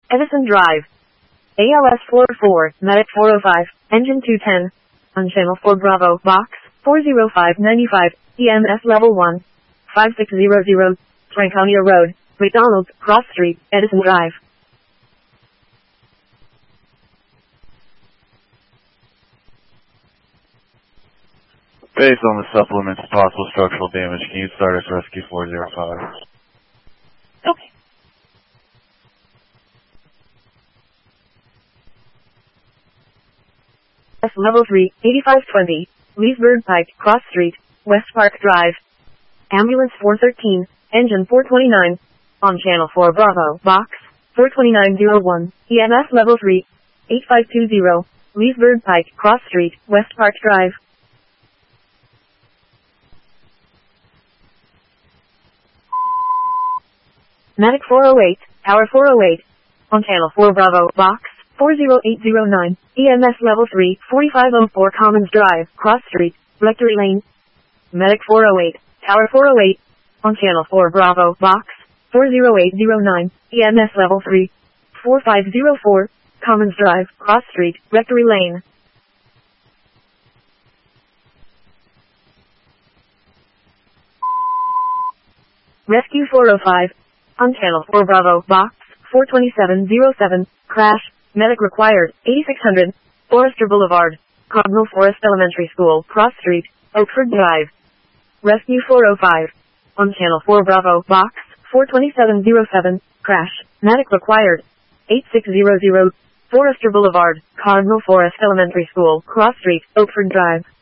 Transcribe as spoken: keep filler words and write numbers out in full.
Edison Drive. A L S four oh four, Medic four oh five, Engine two ten. On Channel four Bravo, Box four oh five nine five, E M S Level one, five six zero zero, Franconia Road, McDonald's, Cross Street, Edison Drive. Based on the supplements of possible structural damage, can you start us Rescue four oh five? Okay. S Level three, eighty-five twenty, Leesburg Pike, Cross Street, West Park Drive. Ambulance four thirteen, Engine four twenty-nine. On Channel four Bravo, Box four two nine zero one, E M S Level three, eight five two zero, Leesburg Pike, Cross Street, West Park Drive. Medic four oh eight, Tower four oh eight. On Channel four Bravo, Box four oh eight zero nine, E M S Level three, forty-five oh four Commons Drive, Cross Street, Rectory Lane. Medic four oh eight, Tower four oh eight. On Channel four Bravo, Box four oh eight zero nine, E M S Level three, forty-five oh four, Commons Drive, Cross Street, Rectory Lane. Rescue four oh five. On Channel four Bravo, Box four two seven zero seven, Crash, Medic required, eighty-six hundred, Forester Boulevard, Cardinal Forest Elementary School, Cross Street, Oakford Drive. Rescue four oh five. On Channel four Bravo, Box four two seven zero seven, Crash, Medic required, eighty-six hundred, Forester Boulevard, Cardinal Forest Elementary School, Cross Street, Oakford Drive.